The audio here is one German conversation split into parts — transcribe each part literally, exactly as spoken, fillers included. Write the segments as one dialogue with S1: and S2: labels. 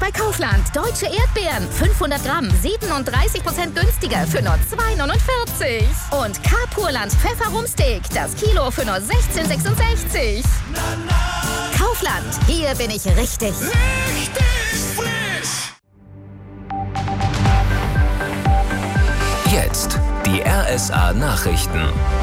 S1: bei Kaufland. Deutsche Erdbeeren, fünfhundert Gramm, siebenunddreißig Prozent günstiger für nur zwei neunundvierzig. Und Carpurland Pfefferumsteak, das Kilo für nur sechzehn sechsundsechzig. Kaufland, hier bin ich richtig.
S2: Richtig frisch!
S3: Jetzt die R S A-Nachrichten.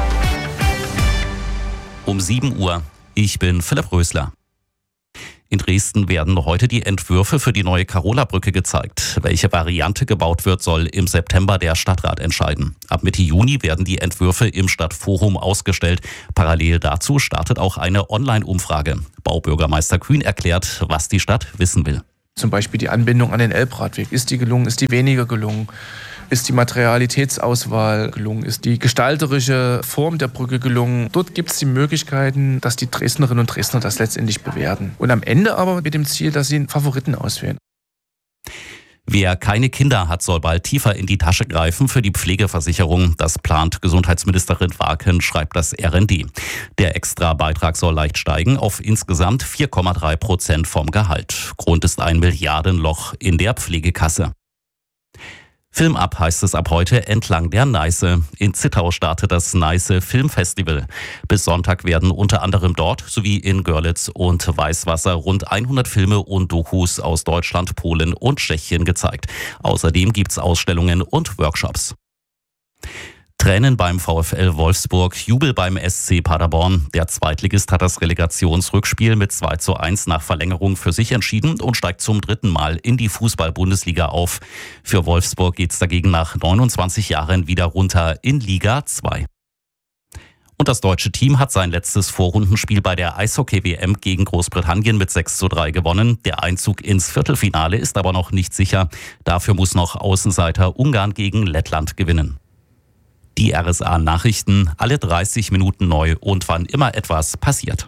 S4: Um sieben Uhr. Ich bin Philipp Rösler. In Dresden werden heute die Entwürfe für die neue Karola-Brücke gezeigt. Welche Variante gebaut wird, soll im September der Stadtrat entscheiden. Ab Mitte Juni werden die Entwürfe im Stadtforum ausgestellt. Parallel dazu startet auch eine Online-Umfrage. Baubürgermeister Kühn erklärt, was die Stadt wissen will.
S5: Zum Beispiel die Anbindung an den Elbradweg. Ist die gelungen? Ist die weniger gelungen? Ist die Materialitätsauswahl gelungen? Ist die gestalterische Form der Brücke gelungen? Dort gibt es die Möglichkeiten, dass die Dresdnerinnen und Dresdner das letztendlich bewerten. Und am Ende aber mit dem Ziel, dass sie einen Favoriten auswählen.
S4: Wer keine Kinder hat, soll bald tiefer in die Tasche greifen für die Pflegeversicherung. Das plant Gesundheitsministerin Warken, schreibt das R N D. Der Extrabeitrag soll leicht steigen auf insgesamt vier Komma drei Prozent vom Gehalt. Grund ist ein Milliardenloch in der Pflegekasse. Film ab heißt es ab heute entlang der Neiße. In Zittau startet das Neiße Filmfestival. Bis Sonntag werden unter anderem dort sowie in Görlitz und Weißwasser rund hundert Filme und Dokus aus Deutschland, Polen und Tschechien gezeigt. Außerdem gibt's Ausstellungen und Workshops. Tränen beim VfL Wolfsburg, Jubel beim S C Paderborn. Der Zweitligist hat das Relegationsrückspiel mit zwei zu eins nach Verlängerung für sich entschieden und steigt zum dritten Mal in die Fußball-Bundesliga auf. Für Wolfsburg geht's dagegen nach neunundzwanzig Jahren wieder runter in Liga zwei. Und das deutsche Team hat sein letztes Vorrundenspiel bei der Eishockey-W M gegen Großbritannien mit sechs zu drei gewonnen. Der Einzug ins Viertelfinale ist aber noch nicht sicher. Dafür muss noch Außenseiter Ungarn gegen Lettland gewinnen. Die R S A-Nachrichten, alle dreißig Minuten neu und wann immer etwas passiert.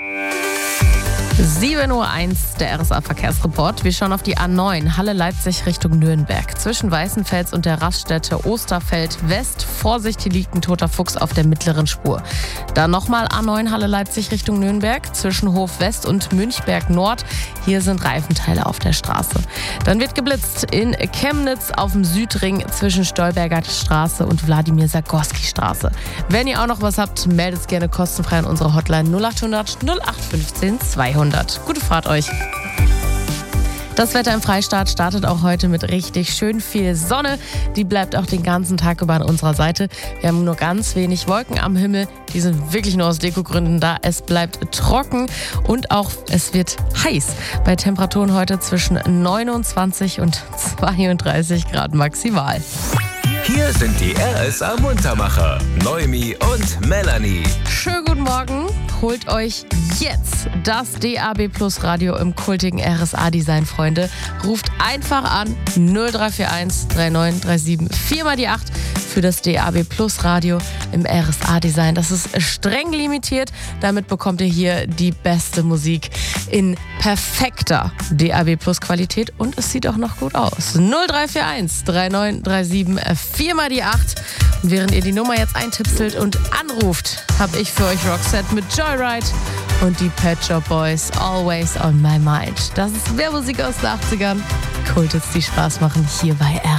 S6: sieben Uhr eins, der R S A-Verkehrsreport. Wir schauen auf die A neun, Halle-Leipzig Richtung Nürnberg. Zwischen Weißenfels und der Raststätte Osterfeld West. Vorsicht, hier liegt ein toter Fuchs auf der mittleren Spur. Dann nochmal A neun, Halle-Leipzig Richtung Nürnberg. Zwischen Hof West und Münchberg Nord. Hier sind Reifenteile auf der Straße. Dann wird geblitzt in Chemnitz auf dem Südring zwischen Stolberger Straße und Wladimir-Sagorski-Straße. Wenn ihr auch noch was habt, meldet es gerne kostenfrei an unsere Hotline null acht hundert null acht fünfzehn zweihundert. Gute Fahrt euch. Das Wetter im Freistaat startet auch heute mit richtig schön viel Sonne. Die bleibt auch den ganzen Tag über an unserer Seite. Wir haben nur ganz wenig Wolken am Himmel. Die sind wirklich nur aus Dekogründen da. Es bleibt trocken und auch es wird heiß. Bei Temperaturen heute zwischen neunundzwanzig und zweiunddreißig Grad maximal.
S3: Hier sind die R S A-Muntermacher, Noemi und Melanie.
S6: Schönen guten Morgen. Holt euch jetzt das D A B Plus Radio im kultigen R S A-Design, Freunde. Ruft einfach an null drei vier eins drei neun drei sieben vier mal die acht für das D A B Plus Radio im R S A-Design. Das ist streng limitiert. Damit bekommt ihr hier die beste Musik in perfekter D A B Plus Qualität und es sieht auch noch gut aus. null drei vier eins drei neun drei sieben vier mal die acht. Und während ihr die Nummer jetzt eintipselt und anruft, habe ich für euch Roxette mit Joyride und die Pet Shop Boys Always on My Mind. Das ist mehr Musik aus den achtzigern. Kultits, die Spaß machen hier bei R S A.